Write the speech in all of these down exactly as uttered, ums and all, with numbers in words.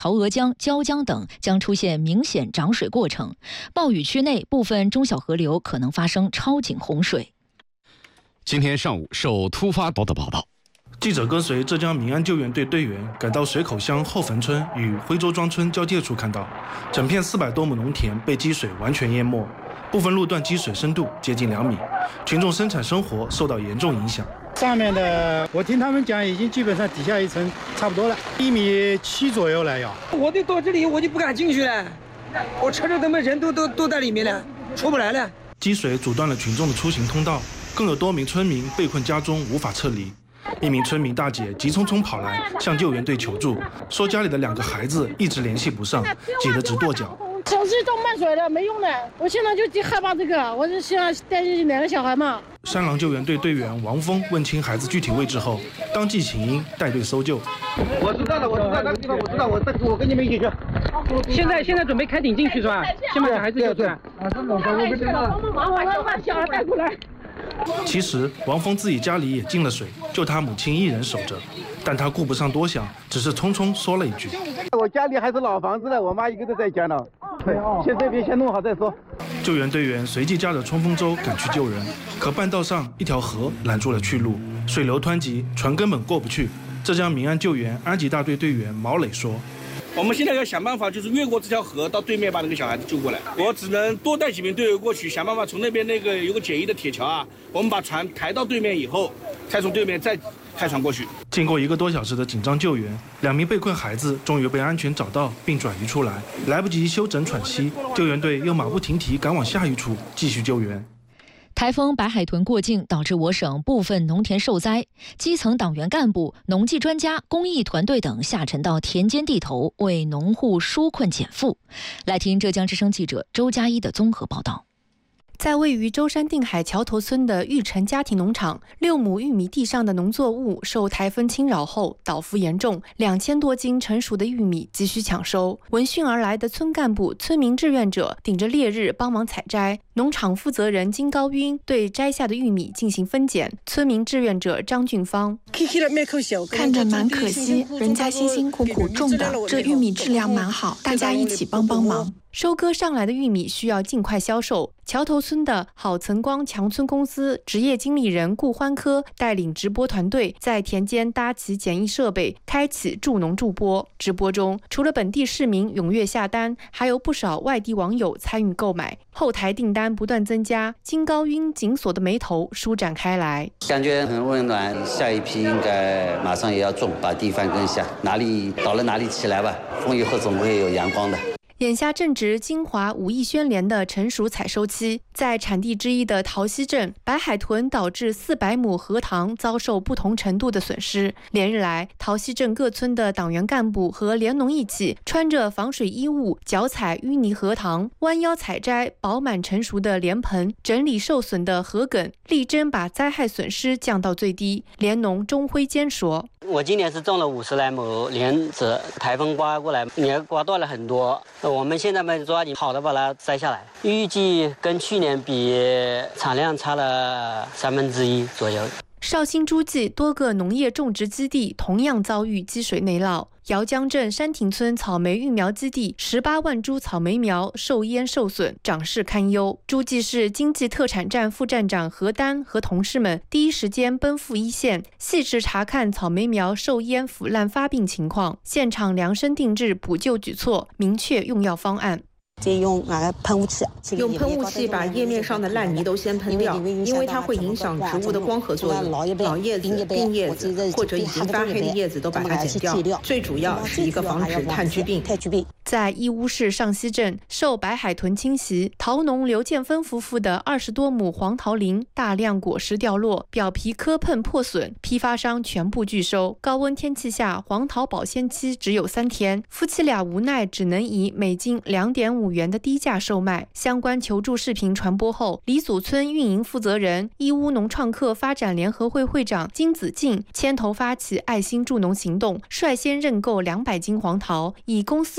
桃娥江、椒江等将出现明显涨水过程，暴雨区内部分中小河流可能发生超警洪水。 今天上午，受突发报的报道， 记者跟随浙江民安救援队队员赶到水口乡后坟村与徽州庄村交界处，看到整片四百多亩农田被积水完全淹没，部分路段积水深度接近两米，群众生产生活受到严重影响。 上面的我听他们讲，已经基本上底下一层差不多了，一米七左右了要。 我就到这里，我就不敢进去了，我车上他们人都都都在里面了，出不来了。 积水阻断了群众的出行通道，更有多名村民被困家中无法撤离。一名村民大姐急匆匆跑来向救援队求助，说家里的两个孩子一直联系不上，急得直跺脚。 城市都漫水了，没用的。我现在就害怕这个，我是希望带着两个小孩嘛。 山狼救援队队员王峰问清孩子具体位置后，当即请缨带队搜救。 我知道了，我知道那个地方，我知道，我我跟你们一起去。 现在现在准备开艇进去是吧？先把小孩子救出来。 啊，这么快，我不知道。帮忙，我把小孩带过来。 其实王峰自己家里也进了水，就他母亲一人守着，但他顾不上多想，只是匆匆说了一句：“ 我家里还是老房子呢，我妈一个都在家呢，先这边先弄好再说。” 救援队员随即驾着冲锋舟赶去救人，可半道上一条河拦住了去路，水流湍急，船根本过不去。浙江民安救援安吉大队队员毛磊说：“ 我们现在要想办法，就是越过这条河到对面把那个小孩子救过来。我只能多带几名队友过去，想办法从那边那个有个简易的铁桥啊，我们把船抬到对面以后，再从对面再开船过去。” 经过一个多小时的紧张救援，两名被困孩子终于被安全找到并转移出来。来不及休整喘息，救援队又马不停蹄赶往下一处继续救援。 台风白海豚过境，导致我省部分农田受灾，基层党员干部、农技专家、公益团队等下沉到田间地头，为农户纾困减负。来听浙江之声记者周佳一的综合报道。 在位于舟山定海桥头村的玉成家庭农场，六亩玉米地上的农作物受台风侵扰后倒伏严重，两千多斤成熟的玉米急需抢收。闻讯而来的村干部、村民志愿者顶着烈日帮忙采摘。农场负责人金高晕对摘下的玉米进行分拣。村民志愿者张俊芳： 看着蛮可惜，人家辛辛苦苦种的，这玉米质量蛮好，大家一起帮帮忙。 收割上来的玉米需要尽快销售。桥头村的好曾光强村公司职业经理人顾欢科带领直播团队在田间搭起简易设备，开启助农助播。直播中，除了本地市民踊跃下单，还有不少外地网友参与购买。后台订单不断增加，金高晕紧锁的眉头舒展开来， 感觉很温暖。下一批应该马上也要种，把地翻耕下，哪里倒了哪里起来吧，风以后总会有阳光的。 眼下正值金华武义宣联的成熟采收期，在产地之一的桃溪镇，白海豚导致四百亩荷塘遭受不同程度的损失。连日来，桃溪镇各村的党员干部和联农一起，穿着防水衣物，脚踩淤泥荷塘，弯腰采摘饱满成熟的莲盆，整理受损的荷梗，力争把灾害损失降到最低。联农钟辉坚说：“ 我今年是种了五十来亩莲子，台风刮过来，也刮断了很多。我们现在嘛抓紧好的把它摘下来，预计跟去年比产量差了三分之一左右。” 绍兴诸暨多个农业种植基地同样遭遇积水内涝。姚江镇山亭村草莓育苗基地十八万株草莓苗受淹受损，长势堪忧。诸暨市经济特产站副站长何丹和同事们第一时间奔赴一线，细致查看草莓苗受淹腐烂发病情况，现场量身定制补救举措，明确用药方案。 用那个喷雾器， 用喷雾器把叶面上的烂泥都先喷掉，因为它会影响植物的光合作用。老叶子、病叶子或者已经发黑的叶子都把它剪掉。最主要是一个防止炭疽病。 在义乌市上溪镇，受白海豚侵袭，桃农刘建芬夫妇的二十多亩黄桃林大量果实掉落，表皮磕碰破损，批发商全部拒收。高温天气下，黄桃保鲜期只有三天，夫妻俩无奈只能以每斤两点五元的低价售卖。相关求助视频传播后，李祖村运营负责人、义乌农创客发展联合会会长金子静牵头发起爱心助农行动，率先认购两百斤黄桃，以公司福利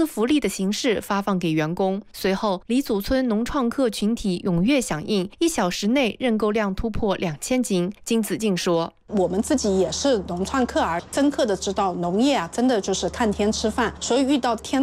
的形式发放给员工。随后，李祖村农创客群体踊跃响应，一小时内认购量突破两千斤。金子静说。 我们自己也是农创客儿，深刻的知道农业啊，真的就是看天吃饭，所以遇到天